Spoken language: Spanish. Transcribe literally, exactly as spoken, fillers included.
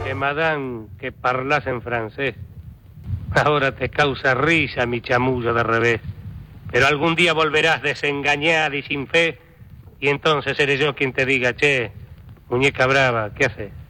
Que madame, que parlas en francés. Ahora te causa risa mi chamullo de revés. Pero algún día volverás desengañada y sin fe, y entonces seré yo quien te diga, che, muñeca brava, ¿qué haces?